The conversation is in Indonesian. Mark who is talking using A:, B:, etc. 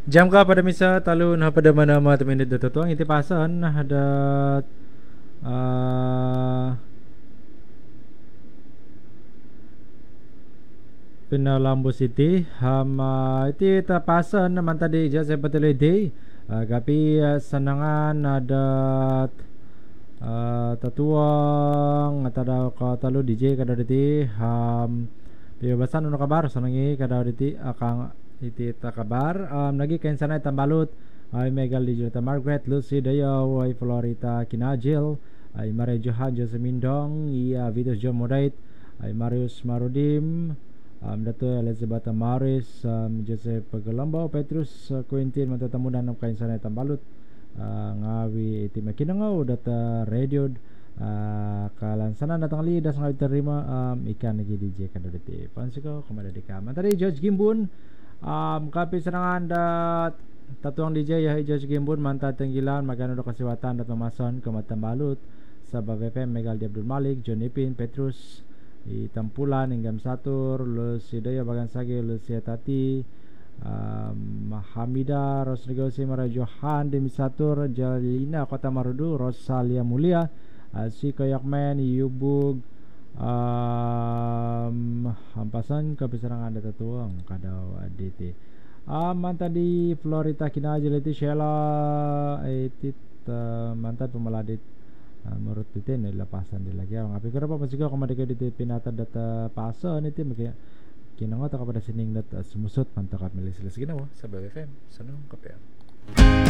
A: Jam ka pada misa talun ha pada mana ma teminit da tuang iti pasan ada ah, Pinalambo City iti tapasan naman tadi ja sa patuloy day gapi sanangan adat tatuang atadaw ka talo DJ kada diti pibabasan no kabar sanangi kada diti akang iti takabar nagi kain sanay tambalot ay Megal di Jota Margaret Lucy Dayaw ay Florita Kinajil ay Maria Johan Jose Mindong iya Vitos John Morait ay Marius Marudim Dato Elizabeth Amaris Joseph Paglambaw Petrus Quintin matatamunan ng kain sanay tambalot ngawi iti makinangaw data radio kalansanan datang lidas ngawi terima ikan lagi DJ kadaditi pansiko kumada di kaman tadi George Gimbun kapi serangan dat tatuang DJ ya George Gimbun manta tenggilan magano do kasiwatan dat mamason kumatambalut sa BFM Megal di Abdul Malik John Ipin Petrus Itampulan Inggam Satur Lucidaya Bagansagi Lucia Tati Hamida Rosrigo Simara Johan Demisatur Jalina Kota Marudu Rosalia Mulia Siko Yakmen Yubug Hampasan kepisarangan data tuang Kadaw aditi mantan di Florida Kinajil itu Sheila etit mantan pemaladit menurut itu nih lepasan di lagi orang api kenapa pas juga kemarin di pinata data pasan itu makanya kinango ta kapada sining dat sumusot mantakap milis-lis ginawa sa BFM sanong kapya